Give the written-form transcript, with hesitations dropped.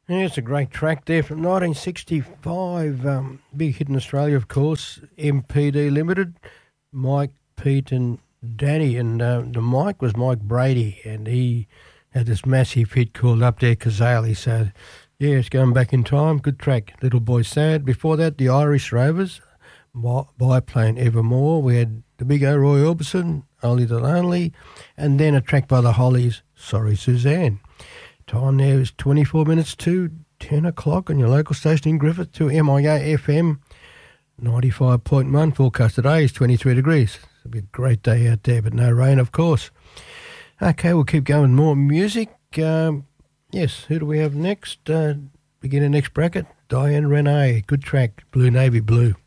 Yeah, it's a great track there from 1965. Big hit in Australia, of course. MPD Limited, Mike, Pete, and Danny. And the Mike was Mike Brady, and he had this massive hit called Up There Kazali. So, yeah, it's going back in time. Good track. Little Boy Sad. Before that, the Irish Rovers, Biplane Evermore. We had the big O Roy Orbison, Only the Lonely, and then a track by the Hollies, Sorry Suzanne. Time now is 24 minutes to 10 o'clock on your local station in Griffith to MIA FM 95.1. Forecast today is 23 degrees. It'll be a great day out there, but no rain, of course. Okay, we'll keep going. More music. Yes, who do we have next? Begin the next bracket. Diane Renee. Good track, Blue Navy Blue.